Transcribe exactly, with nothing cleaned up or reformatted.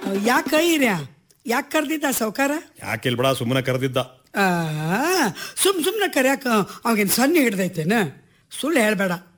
ಯಾಕ ಹಿರ್ಯ ಯಾಕೆ ಕರ್ದಿದ್ದ ಸಾವ್ಕಾರ? ಯಾಕೆ ಇಲ್ಬೇಡ, ಸುಮ್ಮನೆ ಕರೆದಿದ್ದ. ಸುಮ್ ಸುಮ್ಮನೆ ಕರ್ಯಾಕ ಅವಾಗೇನು ಸಣ್ಣ ಹಿಡ್ದೈತೇನ? ಸುಳ್ಳು ಹೇಳ್ಬೇಡ.